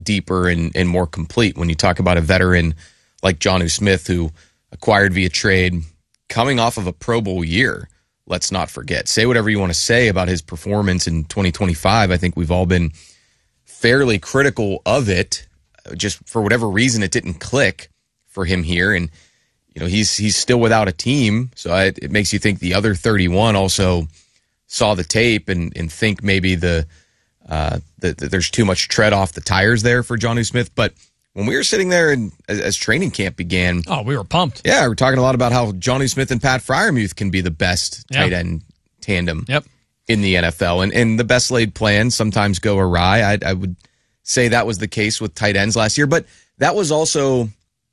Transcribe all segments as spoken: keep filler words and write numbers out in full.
deeper and, and more complete. When you talk about a veteran like Jonnu Smith, who acquired via trade, coming off of a Pro Bowl year, let's not forget. Say whatever you want to say about his performance in twenty twenty-five. I think we've all been fairly critical of it. Just for whatever reason, it didn't click for him here. And, you know, he's he's still without a team. So I, it makes you think the other thirty-one also saw the tape and, and think maybe the, uh, the, the there's too much tread off the tires there for Jonnu Smith. But when we were sitting there and as, as training camp began. Oh, we were pumped. Yeah, we're talking a lot about how Jonnu Smith and Pat Freiermuth can be the best Yep. tight end tandem Yep. in the N F L. And, and the best laid plans sometimes go awry. I, I would say that was the case with tight ends last year. But that was also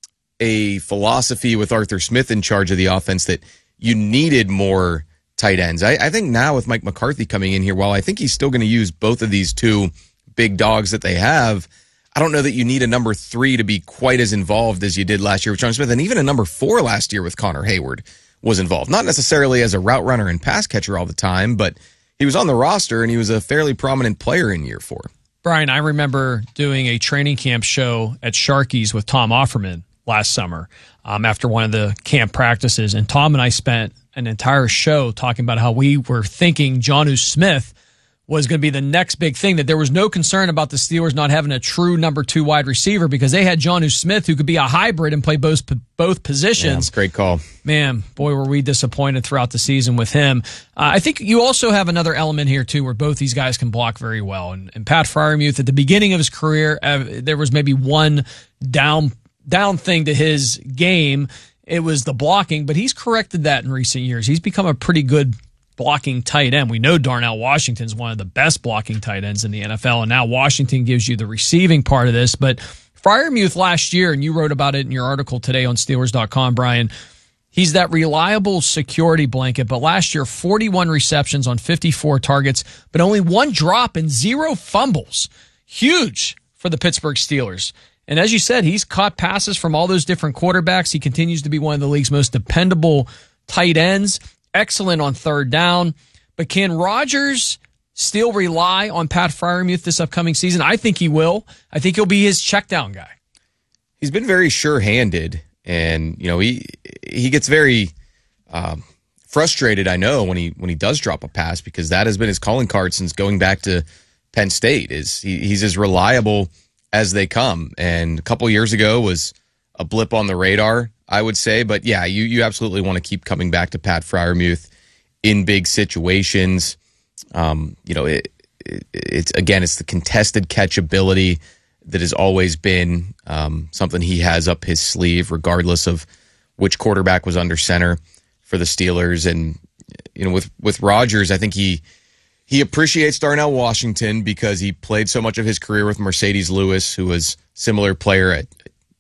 a philosophy with Arthur Smith in charge of the offense that you needed more tight ends. I, I think now with Mike McCarthy coming in here, while I think he's still going to use both of these two big dogs that they have, I don't know that you need a number three to be quite as involved as you did last year with Jonnu Smith. And even a number four last year with Connor Hayward was involved. Not necessarily as a route runner and pass catcher all the time, but he was on the roster and he was a fairly prominent player in year four. Brian, I remember doing a training camp show at Sharky's with Tom Offerman last summer um, after one of the camp practices. And Tom and I spent an entire show talking about how we were thinking Jonnu Smith was going to be the next big thing, that there was no concern about the Steelers not having a true number two wide receiver because they had Jonnu Smith who could be a hybrid and play both both positions. Yeah, great call. Man, boy, were we disappointed throughout the season with him. Uh, I think you also have another element here, too, where both these guys can block very well. And, and Pat Freiermuth, at the beginning of his career, uh, there was maybe one down down thing to his game. It was the blocking, but he's corrected that in recent years. He's become a pretty good blocking tight end. We know Darnell Washington's one of the best blocking tight ends in the N F L, and now Washington gives you the receiving part of this. But Freiermuth last year, and you wrote about it in your article today on Steelers dot com, Brian, he's that reliable security blanket. But last year, forty-one receptions on fifty-four targets, but only one drop and zero fumbles. Huge for the Pittsburgh Steelers. And as you said, he's caught passes from all those different quarterbacks. He continues to be one of the league's most dependable tight ends. Excellent on third down. But can Rodgers still rely on Pat Freiermuth this upcoming season? I think he will. I think he'll be his check down guy. He's been very sure-handed, and you know he he gets very um, frustrated, I know, when he when he does drop a pass, because that has been his calling card since going back to Penn State. Is he, he's as reliable as they come. And a couple years ago was a blip on the radar, I would say. But yeah, you you absolutely want to keep coming back to Pat Freiermuth in big situations. Um, you know, it, it, it's again, it's the contested catchability that has always been um, something he has up his sleeve, regardless of which quarterback was under center for the Steelers. And you know, with with Rodgers, I think he he appreciates Darnell Washington because he played so much of his career with Mercedes Lewis, who was a similar player at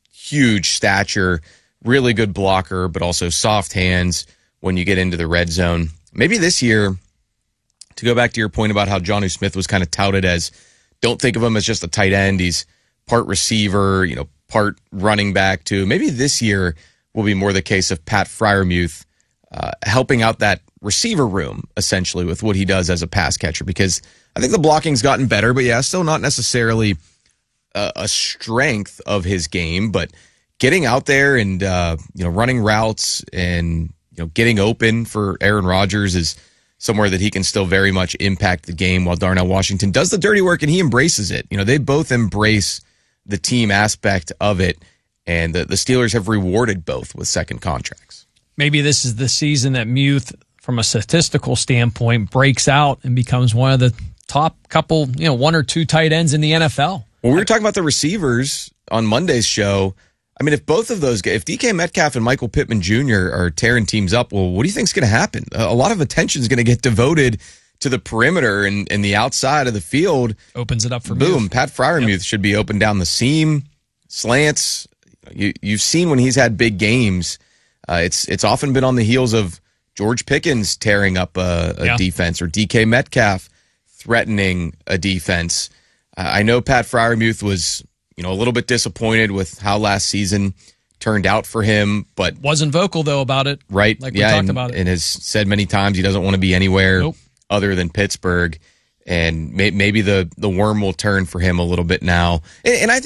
huge stature, really good blocker, but also soft hands when you get into the red zone. Maybe this year, to go back to your point about how Jonnu Smith was kind of touted as, don't think of him as just a tight end. He's part receiver, you know, part running back too. Maybe this year will be more the case of Pat Freiermuth uh, helping out that receiver room, essentially, with what he does as a pass catcher, because I think the blocking's gotten better, but yeah, still not necessarily a, a strength of his game, but getting out there and, uh, you know, running routes and, you know, getting open for Aaron Rodgers is somewhere that he can still very much impact the game, while Darnell Washington does the dirty work and he embraces it. You know, they both embrace the team aspect of it, and the, the Steelers have rewarded both with second contracts. Maybe this is the season that Muth, from a statistical standpoint, breaks out and becomes one of the top couple, you know, one or two tight ends in the N F L. Well, we were talking about the receivers on Monday's show. I mean, if both of those guys, if D K Metcalf and Michael Pittman Junior are tearing teams up, well, what do you think is going to happen? A lot of attention is going to get devoted to the perimeter and, and the outside of the field. Opens it up for Boom. Muth. Pat Freiermuth Yep. should be open down the seam, slants. You, you've seen when he's had big games, uh, it's it's often been on the heels of George Pickens tearing up a, a Yeah. defense, or D K Metcalf threatening a defense. Uh, I know Pat Freiermuth was, you know, a little bit disappointed with how last season turned out for him, but Wasn't vocal, though, about it. right, Like we yeah, talked and, about it. and has said many times he doesn't want to be anywhere Nope. other than Pittsburgh. and may, maybe the the worm will turn for him a little bit now. And, and I think.